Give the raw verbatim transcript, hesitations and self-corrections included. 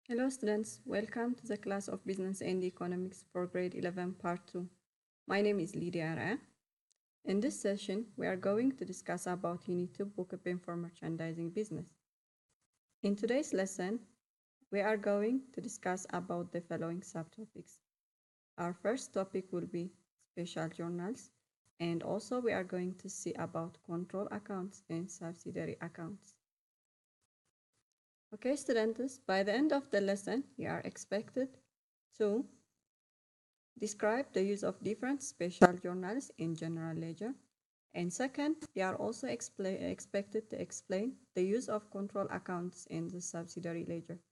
Hello students, welcome to the class of Business and Economics for grade eleven part two. My name is Lydia Ara. In this session, we are going to discuss about Unit two Bookkeeping for Merchandising Business. In today's lesson, we are going to discuss about the following subtopics. Our first topic will be special journals, and also we are going to see about control accounts and subsidiary accounts. Okay, students, by the end of the lesson, you are expected to describe the use of different special journals in general ledger. And second, you are also expected to explain the use of control accounts in the subsidiary ledger.